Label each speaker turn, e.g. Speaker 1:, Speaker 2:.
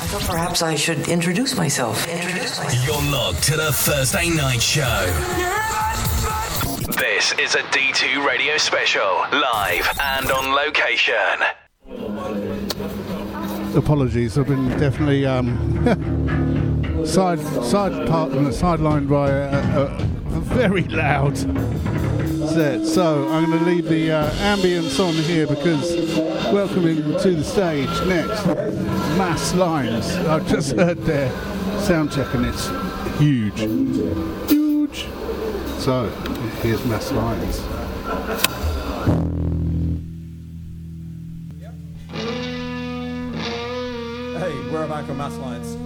Speaker 1: thought perhaps I should introduce myself.
Speaker 2: You're locked to the Thursday Night Show. This is a D2 Radio special, live and on location.
Speaker 3: Apologies, I've been definitely sidelined by a very loud set. So I'm going to leave the ambience on here because welcoming to the stage next, Mass Lines. I've just heard their sound check and it's huge. Huge. So here's Mass Lines.
Speaker 4: Hey, we're back on Mass Lines.